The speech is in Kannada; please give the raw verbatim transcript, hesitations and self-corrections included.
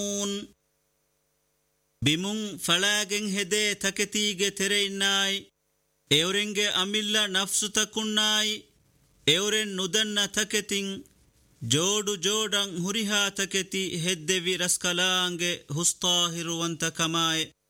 ಬಿಮುಂ ಫಳಾಗೆಂ ಹೆದೆ ತಕೆತೀಗೆ ತೆರೆಯಿನ್ನಾಯ್ ಎವರೆಂಗೆ ಅಮಿಲ್ಲ ನಫ್ಸು ತಕುನ್ನಾಯ್ ಎವರೆನ್ ನುದನ್ನ ತಕೆತಿಂ ಜೋಡು ಜೋಡಂ ಹುರಿಹಾ ತಕೆತಿ ಹೆದ್ದೆವಿ ರಸ್ಕಲಾಂಗೆ ಹುಸ್ತಾಹಿರುವಂತ ಕಮಾಯ್